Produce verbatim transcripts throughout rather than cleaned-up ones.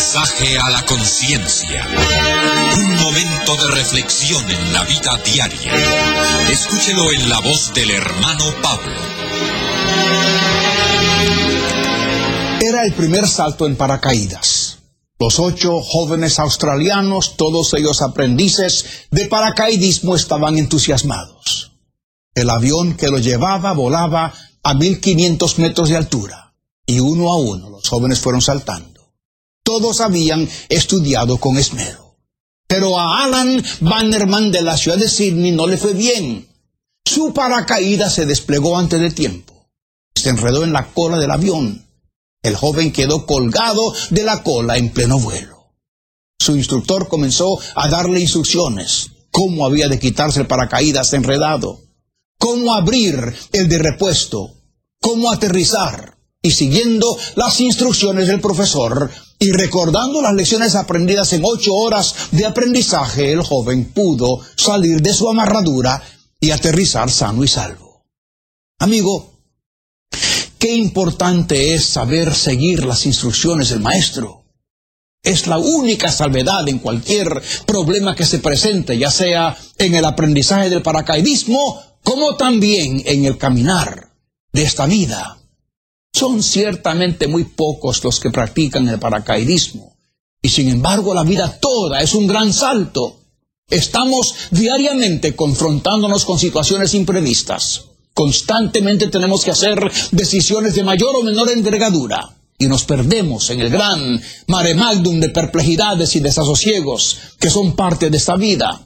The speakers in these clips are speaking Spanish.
mensaje a la conciencia. Un momento de reflexión en la vida diaria. Escúchelo en la voz del hermano Pablo. Era el primer salto en paracaídas. Los ocho jóvenes australianos, todos ellos aprendices de paracaidismo, estaban entusiasmados. El avión que los llevaba volaba a mil quinientos metros de altura, y uno a uno los jóvenes fueron saltando. Todos habían estudiado con esmero. Pero a Alan Bannerman de la ciudad de Sydney no le fue bien. Su paracaídas se desplegó antes de tiempo. Se enredó en la cola del avión. El joven quedó colgado de la cola en pleno vuelo. Su instructor comenzó a darle instrucciones. Cómo había de quitarse el paracaídas enredado. Cómo abrir el de repuesto. Cómo aterrizar. Y siguiendo las instrucciones del profesor y recordando las lecciones aprendidas en ocho horas de aprendizaje, el joven pudo salir de su amarradura y aterrizar sano y salvo. Amigo, qué importante es saber seguir las instrucciones del maestro. Es la única salvedad en cualquier problema que se presente, ya sea en el aprendizaje del paracaidismo, como también en el caminar de esta vida. Son ciertamente muy pocos los que practican el paracaidismo, y sin embargo la vida toda es un gran salto. Estamos diariamente confrontándonos con situaciones imprevistas. Constantemente tenemos que hacer decisiones de mayor o menor envergadura, y nos perdemos en el gran mare magnum de perplejidades y desasosiegos que son parte de esta vida.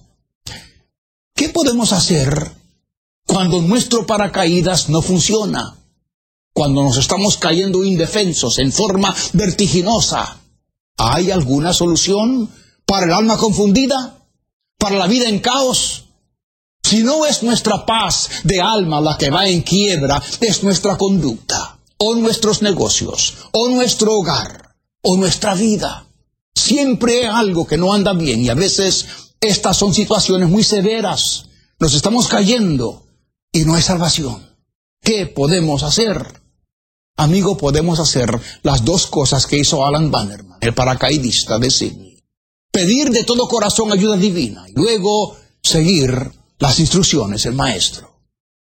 ¿Qué podemos hacer cuando nuestro paracaídas no funciona? Cuando nos estamos cayendo indefensos en forma vertiginosa. ¿Hay alguna solución para el alma confundida? ¿Para la vida en caos? Si no es nuestra paz de alma la que va en quiebra, es nuestra conducta, o nuestros negocios, o nuestro hogar, o nuestra vida. Siempre hay algo que no anda bien, y a veces estas son situaciones muy severas. Nos estamos cayendo y no hay salvación. ¿Qué podemos hacer? Amigo, podemos hacer las dos cosas que hizo Alan Bannerman, el paracaidista de Sydney. Pedir de todo corazón ayuda divina y luego seguir las instrucciones del maestro.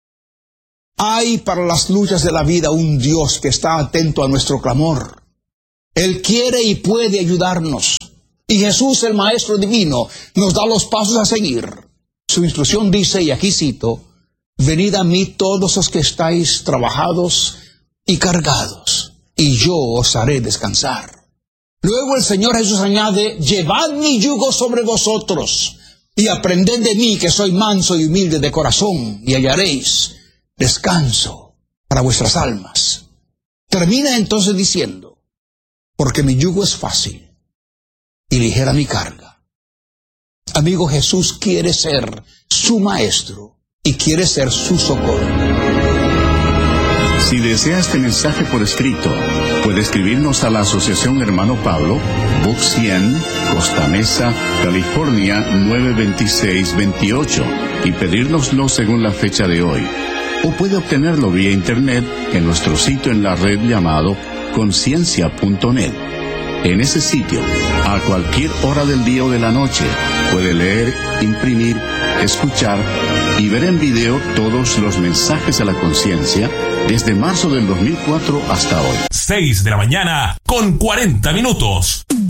Hay para las luchas de la vida un Dios que está atento a nuestro clamor. Él quiere y puede ayudarnos. Y Jesús, el Maestro Divino, nos da los pasos a seguir. Su instrucción dice, y aquí cito, «Venid a mí todos los que estáis trabajados y cargados, y yo os haré descansar». Luego el Señor Jesús añade, «Llevad mi yugo sobre vosotros, y aprended de mí que soy manso y humilde de corazón, y hallaréis descanso para vuestras almas». Termina entonces diciendo, «Porque mi yugo es fácil, y ligera mi carga». Amigo, Jesús quiere ser su maestro, y quiere ser su socorro. Si desea este mensaje por escrito, puede escribirnos a la Asociación Hermano Pablo, Box cien, Costa Mesa, California nueve veintiséis veintiocho, y pedírnoslo según la fecha de hoy. O puede obtenerlo vía internet en nuestro sitio en la red llamado conciencia punto net. En ese sitio, a cualquier hora del día o de la noche, puede leer, imprimir, escuchar y ver en video todos los mensajes a la conciencia desde marzo del dos mil cuatro hasta hoy. seis de la mañana con cuarenta minutos.